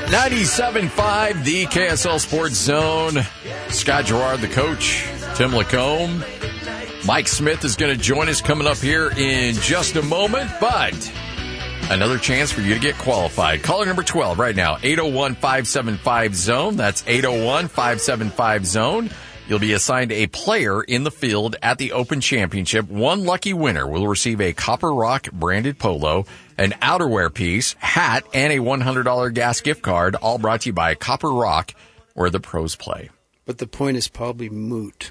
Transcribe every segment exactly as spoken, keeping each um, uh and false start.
ninety-seven point five, the K S L Sports Zone. Scott Gerard, the coach. Tim Lacombe. Mike Smith is going to join us coming up here in just a moment, but another chance for you to get qualified. Caller number twelve right now, eight oh one, five seven five, zone. That's eight oh one, five seven five, zone. You'll be assigned a player in the field at the Open Championship. One lucky winner will receive a Copper Rock branded polo, an outerwear piece, hat, and a one hundred dollars gas gift card, all brought to you by Copper Rock, where the pros play. But the point is probably moot.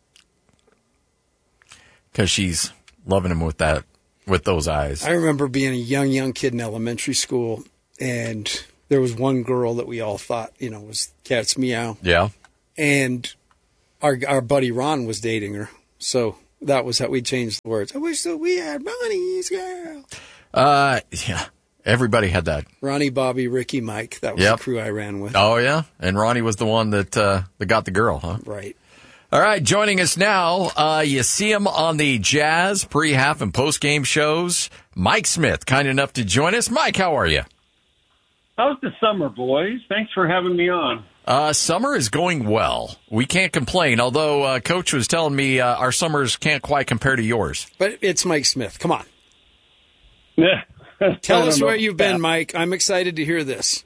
Because she's loving him with that, with those eyes. I remember being a young, young kid in elementary school, and there was one girl that we all thought, you know, was Cat's Meow. Yeah. And our our buddy Ron was dating her. So that was how we changed the words. I wish that we had Ronnie's girl. Uh, yeah. Everybody had that. Ronnie, Bobby, Ricky, Mike. That was Yep. the crew I ran with. Oh, yeah? And Ronnie was the one that, uh, that got the girl, huh? Right. All right, joining us now, uh, you see him on the Jazz pre, half, and post-game shows. Mike Smith, kind enough to join us. Mike, how are you? How's the summer, boys? Thanks for having me on. Uh, summer is going well. We can't complain, although uh, Coach was telling me uh, our summers can't quite compare to yours. But it's Mike Smith. Come on. Tell us where you've been, Mike. I'm excited to hear this.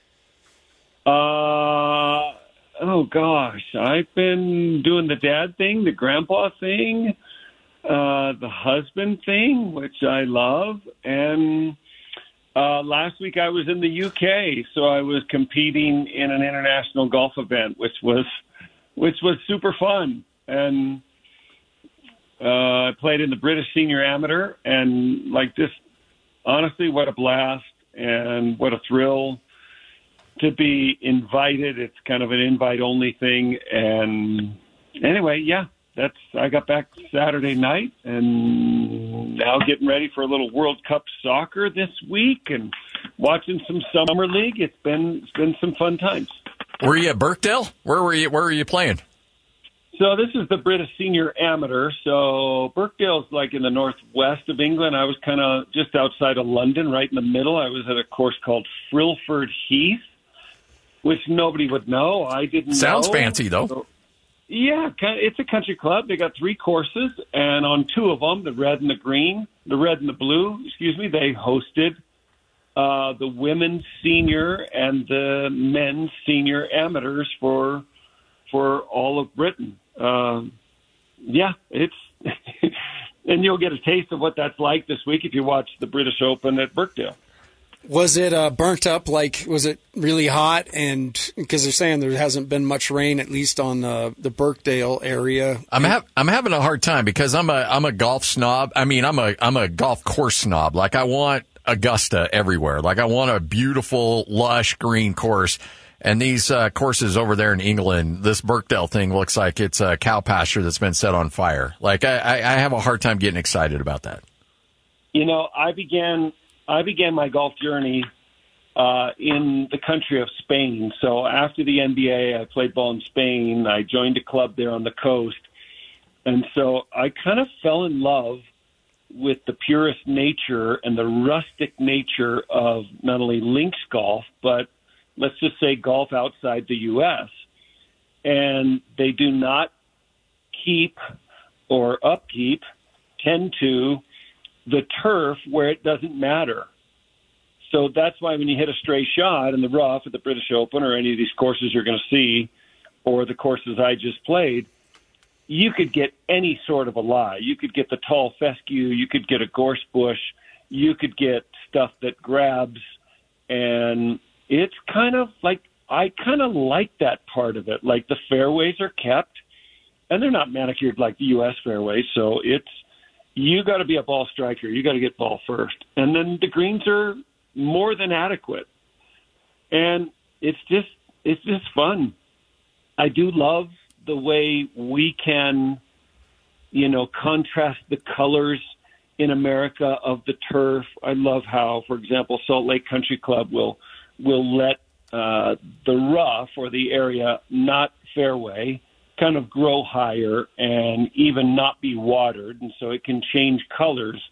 Uh... Oh, gosh, I've been doing the dad thing, the grandpa thing, uh, the husband thing, which I love. And uh, last week I was in the U K, so I was competing in an international golf event, which was which was super fun. And uh, I played in the British Senior Amateur, and like this, honestly, what a blast and what a thrill to be invited. It's kind of an invite-only thing. And anyway, yeah, that's. I got back Saturday night and now getting ready for a little World Cup soccer this week and watching some summer league. It's been it's been some fun times. Were you at Birkdale? Where were you? Where were you playing? So this is the British Senior Amateur. So Birkdale's like in the northwest of England. I was kind of just outside of London, right in the middle. I was at a course called Frilford Heath, which nobody would know. I didn't Sounds know. fancy, though. So, yeah, it's a country club. They got three courses, and on two of them, the red and the green, the red and the blue, excuse me, they hosted uh, the women's senior and the men's senior amateurs for for all of Britain. Um, yeah, it's and you'll get a taste of what that's like this week if you watch the British Open at Birkdale. Was it uh, burnt up? Like, was it really hot? And because they're saying there hasn't been much rain, at least on the the Birkdale area. I'm ha- I'm having a hard time because I'm a I'm a golf snob. I mean, I'm a I'm a golf course snob. Like, I want Augusta everywhere. Like, I want a beautiful, lush green course. And these uh, courses over there in England, this Birkdale thing looks like it's a cow pasture that's been set on fire. Like, I, I, I have a hard time getting excited about that. You know, I began. I began my golf journey uh, in the country of Spain. So after the N B A, I played ball in Spain. I joined a club there on the coast. And so I kind of fell in love with the purest nature and the rustic nature of not only links golf, but let's just say golf outside the U S. And they do not keep or upkeep, tend to, the turf where it doesn't matter. So that's why when you hit a stray shot in the rough at the British Open or any of these courses you're going to see, or the courses I just played, you could get any sort of a lie. You could get the tall fescue, you could get a gorse bush, you could get stuff that grabs, and it's kind of like, I kind of like that part of it. Like, the fairways are kept, and they're not manicured like the U S fairways, so it's, you got to be a ball striker. You got to get ball first. And then the greens are more than adequate. And it's just it's just fun. I do love the way we can, you know, contrast the colors in America of the turf. I love how, for example, Salt Lake Country Club will will let uh, the rough or the area not fairway kind of grow higher and even not be watered, and so it can change colors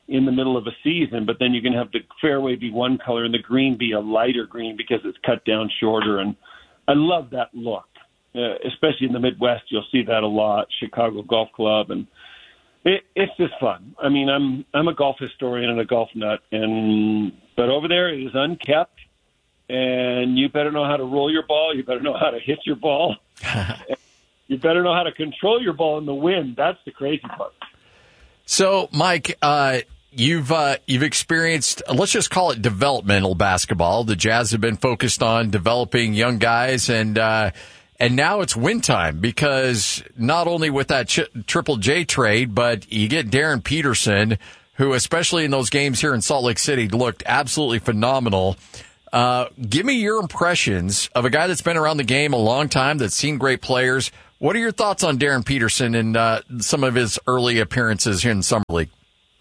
in the middle of a season, but then you can have the fairway be one color and the green be a lighter green because it's cut down shorter. And I love that look, uh, especially in the Midwest. You'll see that a lot, Chicago Golf Club. And it, it's just fun. I mean, I'm I'm a golf historian and a golf nut, and but over there it is unkept, and you better know how to roll your ball. You better know how to hit your ball. You better know how to control your ball in the wind. That's the crazy part. So, Mike, uh, you've uh, you've experienced, let's just call it developmental basketball. The Jazz have been focused on developing young guys, and uh, and now it's win time because not only with that Ch- Triple J trade, but you get Darren Peterson, who, especially in those games here in Salt Lake City, looked absolutely phenomenal. Uh, give me your impressions of a guy that's been around the game a long time, that's seen great players. What are your thoughts on Darren Peterson and uh, some of his early appearances here in Summer League?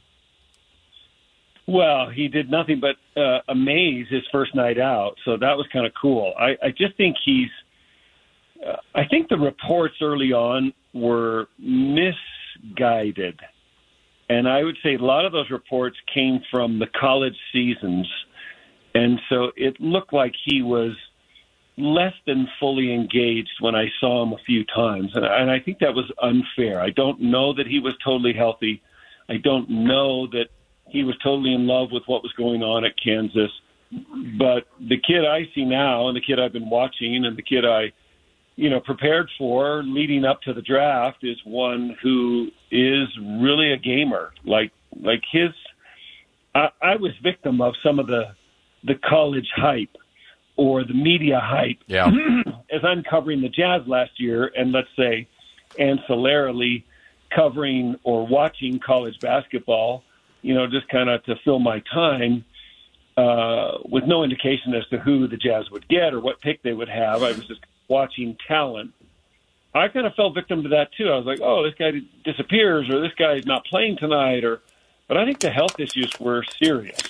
Well, he did nothing but uh, amaze his first night out, so that was kind of cool. I, I just think he's uh, – I think the reports early on were misguided, and I would say a lot of those reports came from the college seasons, and so it looked like he was – less than fully engaged when I saw him a few times. And, and I think that was unfair. I don't know that he was totally healthy. I don't know that he was totally in love with what was going on at Kansas. But the kid I see now and the kid I've been watching and the kid I, you know, prepared for leading up to the draft is one who is really a gamer. Like, like his, I, I was victim of some of the, the college hype or the media hype, yeah. as I'm covering the Jazz last year, and let's say ancillarily covering or watching college basketball, you know, just kind of to fill my time uh, with no indication as to who the Jazz would get or what pick they would have. I was just watching talent. I kind of fell victim to that, too. I was like, oh, this guy disappears or this guy's not playing tonight. or. But I think the health issues were serious,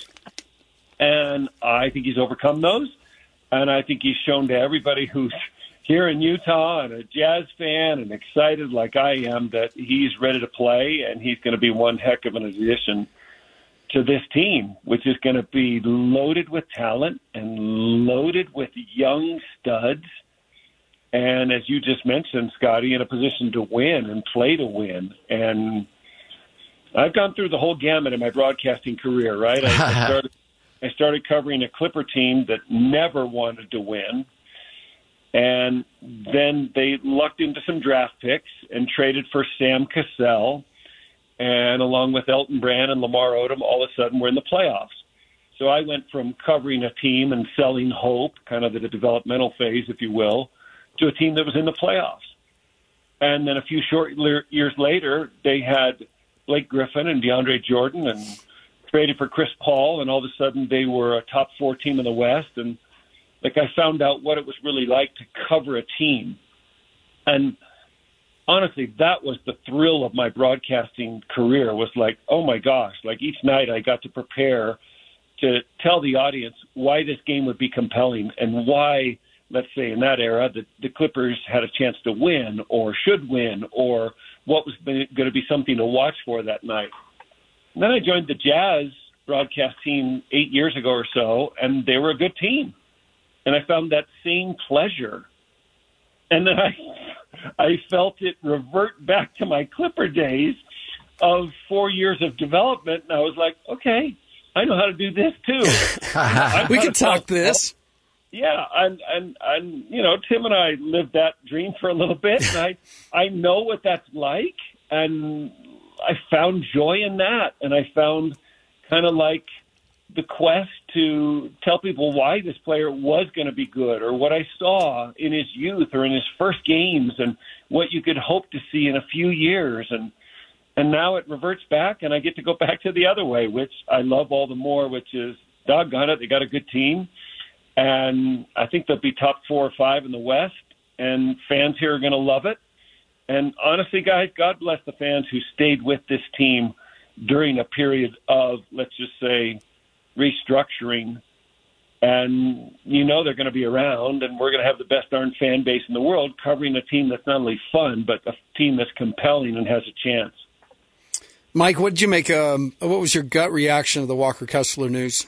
and I think he's overcome those. And I think he's shown to everybody who's here in Utah and a Jazz fan and excited like I am that he's ready to play and he's going to be one heck of an addition to this team, which is going to be loaded with talent and loaded with young studs. And as you just mentioned, Scotty, in a position to win and play to win. And I've gone through the whole gamut in my broadcasting career, right? I, I started I started covering a Clipper team that never wanted to win. And then they lucked into some draft picks and traded for Sam Cassell. And along with Elton Brand and Lamar Odom, all of a sudden we're in the playoffs. So I went from covering a team and selling hope, kind of the developmental phase, if you will, to a team that was in the playoffs. And then a few short years later, they had Blake Griffin and DeAndre Jordan and traded for Chris Paul, and all of a sudden they were a top four team in the West. And like I found out what it was really like to cover a team. And honestly, that was the thrill of my broadcasting career, was like, oh my gosh, like each night I got to prepare to tell the audience why this game would be compelling and why, let's say in that era, the, the Clippers had a chance to win or should win, or what was going to be something to watch for that night. And then I joined the Jazz broadcast team eight years ago or so, and they were a good team. And I found that same pleasure. And then I I felt it revert back to my Clipper days of four years of development. And I was like, okay, I know how to do this too. We can talk this. Yeah, and, and, and, you know, Tim and I lived that dream for a little bit, and I, I know what that's like, and I found joy in that, and I found kind of like the quest to tell people why this player was going to be good, or what I saw in his youth or in his first games, and what you could hope to see in a few years. And and now it reverts back, and I get to go back to the other way, which I love all the more, which is, doggone it, they got a good team, and I think they'll be top four or five in the West, and fans here are going to love it. And honestly, guys, God bless the fans who stayed with this team during a period of, let's just say, restructuring. And you know they're going to be around, and we're going to have the best darn fan base in the world covering a team that's not only fun, but a team that's compelling and has a chance. Mike, what did you make? Um, what was your gut reaction to the Walker Kessler news?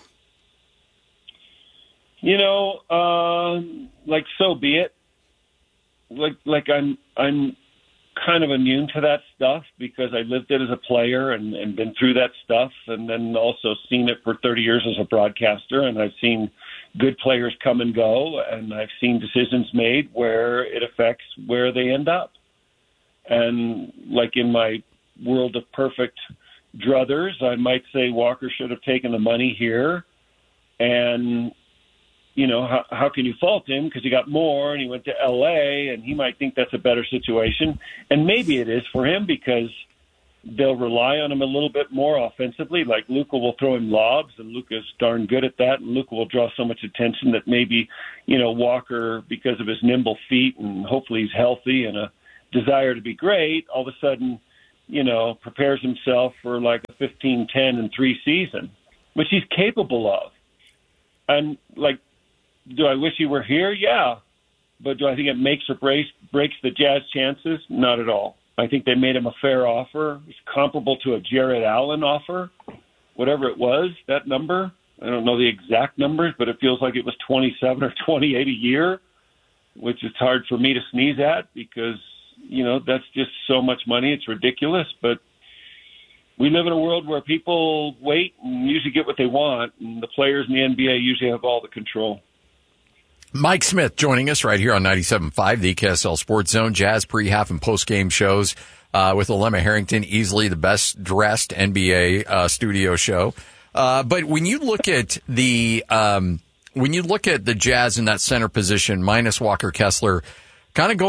You know, uh, like so be it. Like, like I'm, I'm kind of immune to that stuff because I lived it as a player and, and been through that stuff, and then also seen it for thirty years as a broadcaster. And I've seen good players come and go, and I've seen decisions made where it affects where they end up. And like in my world of perfect druthers, I might say Walker should have taken the money here. And, you know, how, how can you fault him? Because he got more and he went to L A, and he might think that's a better situation. And maybe it is for him because they'll rely on him a little bit more offensively. Like Luka will throw him lobs, and Luka's darn good at that. And Luka will draw so much attention that maybe, you know, Walker, because of his nimble feet and hopefully he's healthy and a desire to be great, all of a sudden, you know, prepares himself for like a fifteen ten and three season, which he's capable of. And like, do I wish he were here? Yeah. But do I think it makes or breaks, breaks the Jazz chances? Not at all. I think they made him a fair offer. It's comparable to a Jared Allen offer, whatever it was, that number. I don't know the exact numbers, but it feels like it was twenty-seven or twenty-eight a year, which is hard for me to sneeze at because, you know, that's just so much money. It's ridiculous. But we live in a world where people wait and usually get what they want, and the players in the N B A usually have all the control. Mike Smith joining us right here on ninety-seven point five, the K S L Sports Zone, Jazz pre, half, and post-game shows uh, with Alema Harrington, easily the best-dressed N B A uh, studio show. Uh, but when you look at the um, when you look at the Jazz in that center position, minus Walker Kessler, kind of going